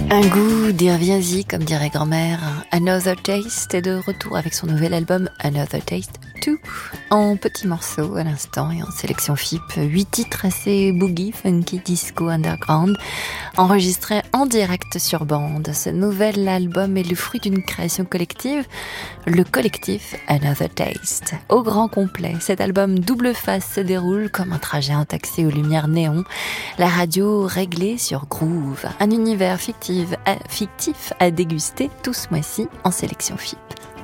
Un goût d'Irvienzi, comme dirait grand-mère. Another Taste est de retour avec son nouvel album Another Taste 2, en petits morceaux à l'instant et en sélection FIP. 8 titres assez boogie, funky, disco, underground, enregistrés en direct sur bande. Ce nouvel album est le fruit d'une création collective, le collectif Another Taste. Au grand complet, cet album double face se déroule comme un trajet en taxi aux lumières néon, la radio réglée sur groove, un univers fictif à déguster tout ce mois-ci en sélection FIP.